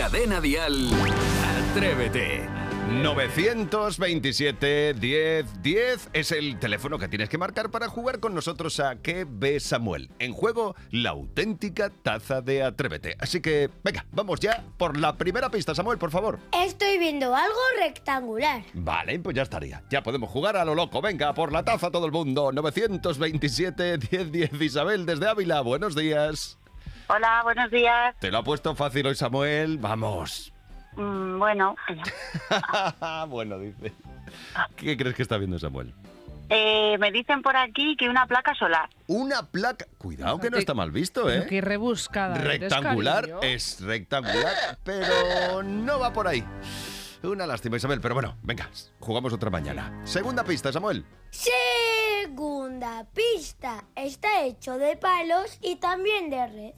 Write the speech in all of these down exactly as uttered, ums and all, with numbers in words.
Cadena Dial, Atrévete. novecientos veintisiete, diez, diez es el teléfono que tienes que marcar para jugar con nosotros a ¿Qué ve Samuel? En juego, la auténtica taza de Atrévete. Así que, venga, vamos ya por la primera pista, Samuel, por favor. Estoy viendo algo rectangular. Vale, pues ya estaría. Ya podemos jugar a lo loco. Venga, por la taza todo el mundo. novecientos veintisiete, diez, diez. Isabel, desde Ávila, buenos días. Hola, buenos días. Te lo ha puesto fácil hoy, Samuel. Vamos. Mm, bueno, Bueno, dice. ¿Qué crees que está viendo Samuel? eh, me dicen por aquí que una placa solar. Una placa... Cuidado que no está mal visto, Pero ¿eh? qué rebuscada. eres, Rectangular, cariño. es rectangular, pero no va por ahí. Una lástima, Isabel, pero bueno, venga, jugamos otra mañana. Segunda pista, Samuel. Segunda pista. Está hecho de palos y también de red.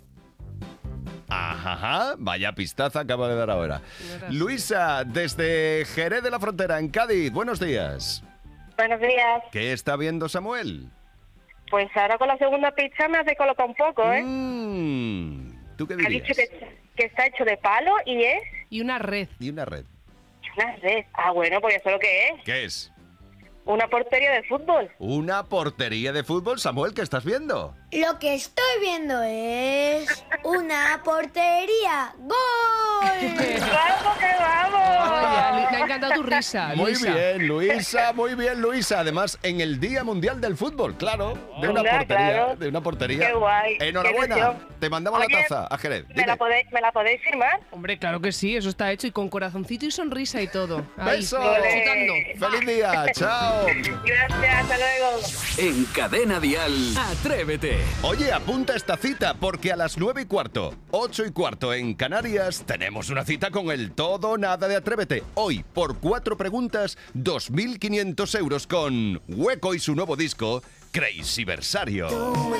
Ajá, vaya pistaza acaba de dar ahora. Verás, sí. Luisa, desde Jerez de la Frontera, en Cádiz, buenos días. Buenos días. ¿Qué está viendo Samuel? Pues ahora con la segunda pizza me hace colocar un poco, ¿eh? Mm, ¿Tú qué Ha dirías? dicho que, que está hecho de palo y es Y una red. Y una red. una red. Ah, bueno, pues eso es lo que es. ¿Qué es? Una portería de fútbol. Una portería de fútbol, Samuel, ¿qué estás viendo? Lo que estoy viendo es una portería. ¡Gol! ¡Vamos que Ay, vamos! me ha encantado tu risa, Muy Luisa. bien, Luisa, muy bien, Luisa. Además, en el Día Mundial del Fútbol, claro, de una Anda, portería, claro. de una portería. Qué guay, qué Enhorabuena. ilusión. Te mandamos Oye, la taza a Jerez. ¿Me Dime. la, podéis, ¿Me la podéis firmar? Hombre, claro que sí, eso está hecho y con corazoncito y sonrisa y todo. Ahí, ¡Besos! disfrutando. ¡Feliz día! ¡Chao! Gracias, hasta luego. En Cadena Dial, Atrévete. Oye, apunta esta cita porque a las nueve y cuarto, ocho y cuarto en Canarias tenemos una cita con el todo o nada de Atrévete. Hoy, por cuatro preguntas, dos mil quinientos euros con Hueco y su nuevo disco, Crazy Versario.